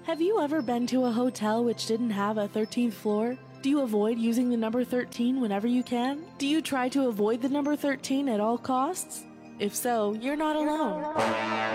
Have you ever been to a hotel which didn't have a 13th floor? Do you avoid using the number 13 whenever you can? Do you try to avoid the number 13 at all costs? If so, you're not alone.